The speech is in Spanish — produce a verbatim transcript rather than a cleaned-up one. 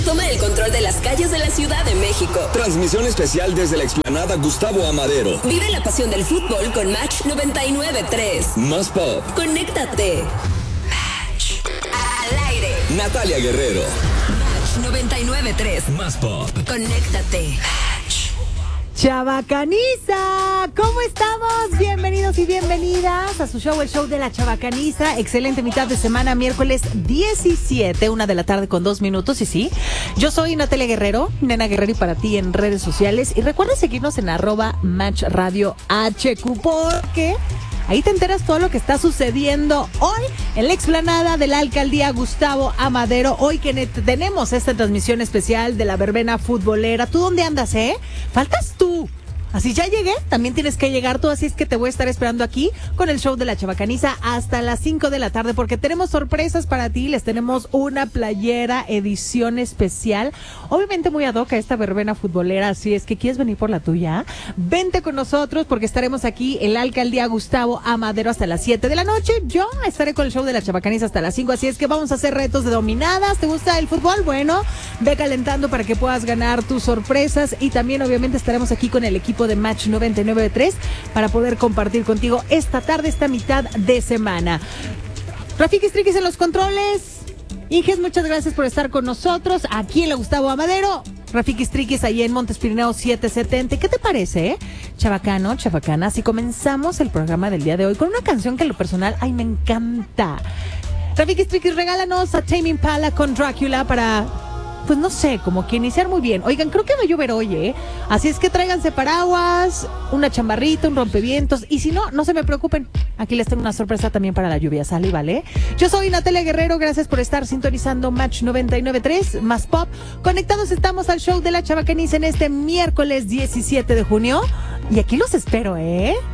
Toma el control de las calles de la Ciudad de México. Transmisión especial desde la explanada Gustavo Amadero. Vive la pasión del fútbol con Match noventa y nueve punto tres. Más pop. Conéctate. Match. Al aire. Natalia Guerrero. Match noventa y nueve punto tres. Más pop. Conéctate. Chabacaniza, ¿cómo estamos? Bienvenidos y bienvenidas a su show, el show de la Chabacaniza. Excelente mitad de semana, miércoles diecisiete, una de la tarde con dos minutos. Y sí, yo soy Natalia Guerrero, Nena Guerrero, y para ti en redes sociales. Y recuerda seguirnos en arroba Match Radio H Q, porque ahí te enteras todo lo que está sucediendo hoy en la explanada de la alcaldía Gustavo Amadero. Hoy que tenemos esta transmisión especial de la verbena futbolera. ¿Tú dónde andas, eh? Faltas tú. Así ya llegué, también tienes que llegar tú, así es que te voy a estar esperando aquí con el show de la Chabacaniza hasta las cinco de la tarde, porque tenemos sorpresas para ti. Les tenemos una playera edición especial, obviamente muy ad hoc a esta verbena futbolera, así es que ¿quieres venir por la tuya? Vente con nosotros porque estaremos aquí en la alcaldía Gustavo Amadero hasta las siete de la noche. Yo estaré con el show de la Chabacaniza hasta las cinco, así es que vamos a hacer retos de dominadas. ¿Te gusta el fútbol? Bueno, ve calentando para que puedas ganar tus sorpresas, y también obviamente estaremos aquí con el equipo de Match noventa y nueve punto tres para poder compartir contigo esta tarde, esta mitad de semana. Rafiki Striquis en los controles. Inges, muchas gracias por estar con nosotros aquí en la Gustavo Amadero. Rafiki Striquis ahí en Montes Pirineos setecientos setenta. ¿Qué te parece, eh? Chabacano, chabacana. Así comenzamos el programa del día de hoy con una canción que en lo personal, ay, me encanta. Rafiki Striquis, regálanos a Tame Impala con Drácula para, pues no sé, como que iniciar muy bien. Oigan, creo que va a llover hoy, ¿eh? Así es que tráiganse paraguas, una chambarrita, un rompevientos, y si no, no se me preocupen. Aquí les tengo una sorpresa también para la lluvia, ¿sale? ¿Vale? Yo soy Natalia Guerrero, gracias por estar sintonizando Match noventa y nueve punto tres, Más Pop. Conectados estamos al show de la Chabacaniza en este miércoles diecisiete de junio, y aquí los espero, ¿eh?